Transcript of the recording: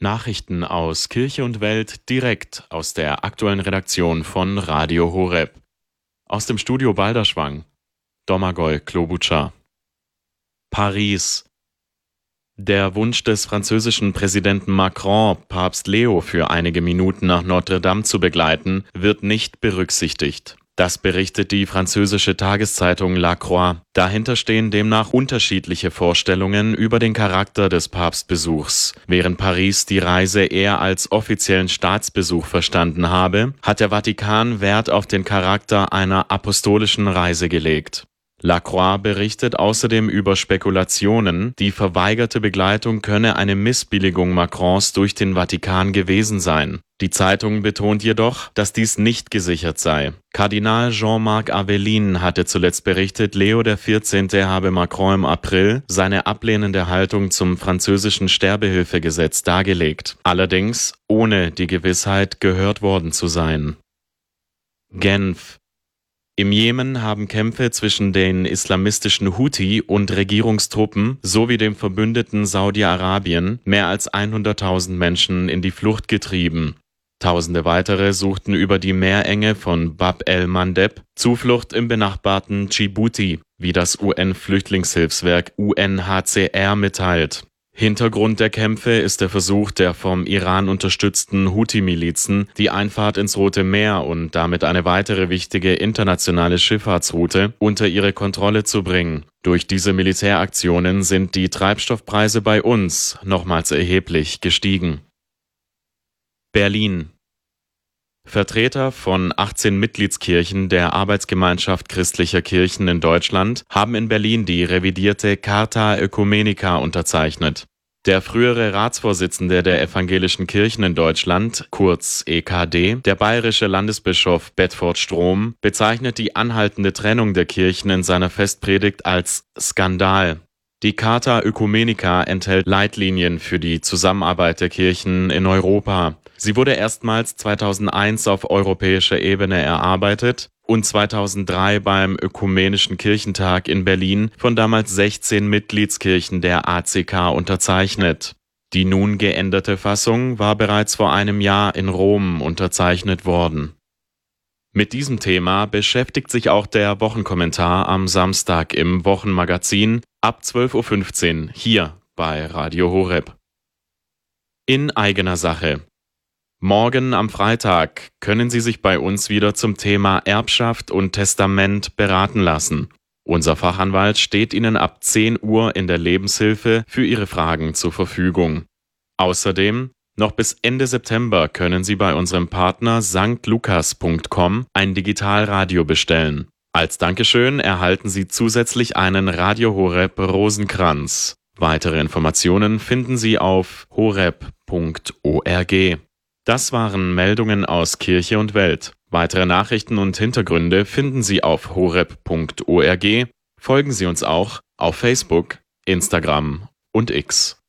Nachrichten aus Kirche und Welt direkt aus der aktuellen Redaktion von Radio Horeb. Aus dem Studio Balderschwang. Domagoj Klobuchar. Paris. Der Wunsch des französischen Präsidenten Macron, Papst Leo für einige Minuten nach Notre Dame zu begleiten, wird nicht berücksichtigt. Das berichtet die französische Tageszeitung La Croix. Dahinter stehen demnach unterschiedliche Vorstellungen über den Charakter des Papstbesuchs. Während Paris die Reise eher als offiziellen Staatsbesuch verstanden habe, hat der Vatikan Wert auf den Charakter einer apostolischen Reise gelegt. La Croix berichtet außerdem über Spekulationen, die verweigerte Begleitung könne eine Missbilligung Macrons durch den Vatikan gewesen sein. Die Zeitung betont jedoch, dass dies nicht gesichert sei. Kardinal Jean-Marc Aveline hatte zuletzt berichtet, Leo XIV. Habe Macron im April seine ablehnende Haltung zum französischen Sterbehilfegesetz dargelegt, allerdings ohne die Gewissheit, gehört worden zu sein. Genf. Im Jemen haben Kämpfe zwischen den islamistischen Houthi und Regierungstruppen sowie dem Verbündeten Saudi-Arabien mehr als 100.000 Menschen in die Flucht getrieben. Tausende weitere suchten über die Meerenge von Bab el-Mandeb Zuflucht im benachbarten Djibouti, wie das UN-Flüchtlingshilfswerk UNHCR mitteilt. Hintergrund der Kämpfe ist der Versuch der vom Iran unterstützten Houthi-Milizen, die Einfahrt ins Rote Meer und damit eine weitere wichtige internationale Schifffahrtsroute unter ihre Kontrolle zu bringen. Durch diese Militäraktionen sind die Treibstoffpreise bei uns nochmals erheblich gestiegen. Berlin. Vertreter von 18 Mitgliedskirchen der Arbeitsgemeinschaft christlicher Kirchen in Deutschland haben in Berlin die revidierte Carta Oecumenica unterzeichnet. Der frühere Ratsvorsitzende der evangelischen Kirchen in Deutschland, kurz EKD, der bayerische Landesbischof Bedford Strom, bezeichnet die anhaltende Trennung der Kirchen in seiner Festpredigt als Skandal. Die Carta Oecumenica enthält Leitlinien für die Zusammenarbeit der Kirchen in Europa. Sie wurde erstmals 2001 auf europäischer Ebene erarbeitet und 2003 beim Ökumenischen Kirchentag in Berlin von damals 16 Mitgliedskirchen der ACK unterzeichnet. Die nun geänderte Fassung war bereits vor einem Jahr in Rom unterzeichnet worden. Mit diesem Thema beschäftigt sich auch der Wochenkommentar am Samstag im Wochenmagazin ab 12:15 Uhr hier bei Radio Horeb. In eigener Sache. Morgen am Freitag können Sie sich bei uns wieder zum Thema Erbschaft und Testament beraten lassen. Unser Fachanwalt steht Ihnen ab 10 Uhr in der Lebenshilfe für Ihre Fragen zur Verfügung. Außerdem, noch bis Ende September können Sie bei unserem Partner stlukas.com ein Digitalradio bestellen. Als Dankeschön erhalten Sie zusätzlich einen Radio Horeb Rosenkranz. Weitere Informationen finden Sie auf horeb.org. Das waren Meldungen aus Kirche und Welt. Weitere Nachrichten und Hintergründe finden Sie auf horeb.org. Folgen Sie uns auch auf Facebook, Instagram und X.